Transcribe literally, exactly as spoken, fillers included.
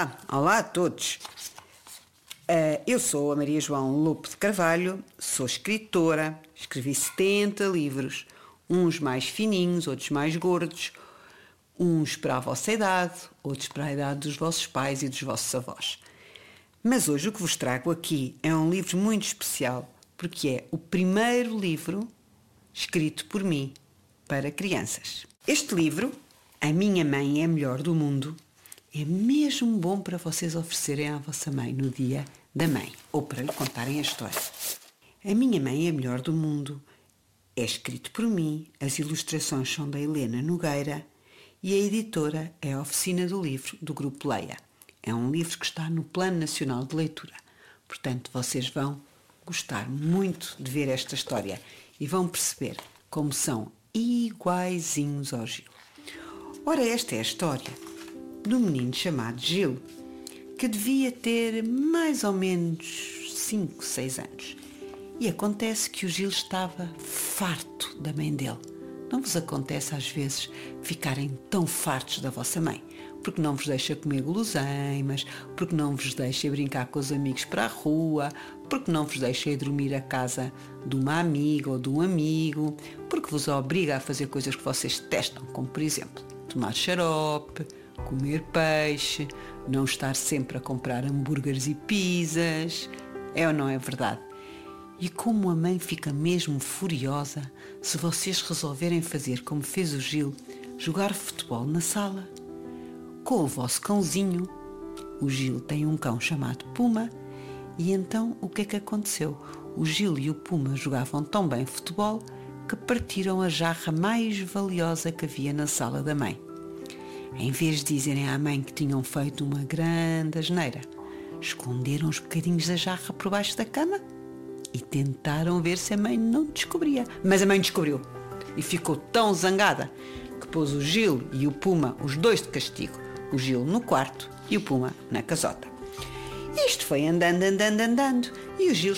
Olá, olá a todos. Uh, eu sou a Maria João Lopo de Carvalho, sou escritora, escrevi setenta livros, uns mais fininhos, outros mais gordos, uns para a vossa idade, outros para a idade dos vossos pais e dos vossos avós. Mas hoje o que vos trago aqui é um livro muito especial, porque é o primeiro livro escrito por mim para crianças. Este livro, A Minha Mãe é a Melhor do Mundo, é mesmo bom para vocês oferecerem à vossa mãe no dia da mãe, ou para lhe contarem a história. A Minha Mãe é a Melhor do Mundo é escrito por mim, as ilustrações são da Helena Nogueira e a editora é a Oficina do Livro do Grupo Leia. É um livro que está no Plano Nacional de Leitura. Portanto, vocês vão gostar muito de ver esta história e vão perceber como são iguaizinhos ao Gil. Ora, esta é a história de um menino chamado Gil, que devia ter mais ou menos cinco, seis anos. E acontece que o Gil estava farto da mãe dele. Não vos acontece às vezes ficarem tão fartos da vossa mãe? Porque não vos deixa comer guloseimas, porque não vos deixa brincar com os amigos para a rua, porque não vos deixa ir dormir à casa de uma amiga ou de um amigo, porque vos obriga a fazer coisas que vocês detestam, como por exemplo, tomar xarope, comer peixe, não estar sempre a comprar hambúrgueres e pizzas. É ou não é verdade? E como a mãe fica mesmo furiosa se vocês resolverem fazer como fez o Gil, jogar futebol na sala com o vosso cãozinho. O Gil tem um cão chamado Puma e então o que é que aconteceu? O Gil e o Puma jogavam tão bem futebol que partiram a jarra mais valiosa que havia na sala da mãe. Em vez de dizerem à mãe que tinham feito uma grande asneira, esconderam os bocadinhos da jarra por baixo da cama e tentaram ver se a mãe não descobria. Mas a mãe descobriu e ficou tão zangada que pôs o Gil e o Puma, os dois de castigo, o Gil no quarto e o Puma na casota. Isto foi andando, andando, andando e o Gil